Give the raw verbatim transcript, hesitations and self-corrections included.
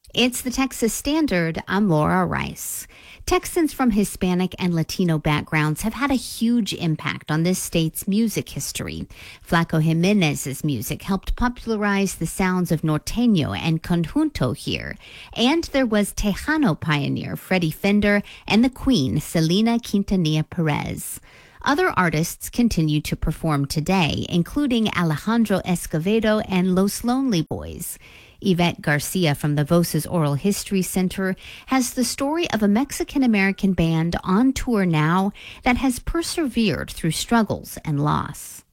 It's the Texas Standard. I'm Laura Rice. Texans from Hispanic and Latino backgrounds have had a huge impact on this state's music history. Flaco Jimenez's music helped popularize the sounds of norteño and conjunto here. And there was Tejano pioneer Freddie Fender and the Queen Selena Quintanilla Perez. Other artists continue to perform today, including Alejandro Escovedo and Los Lonely Boys. Yvette Garcia from the Voces Oral History Center has the story of a Mexican-American band on tour now that has persevered through struggles and loss.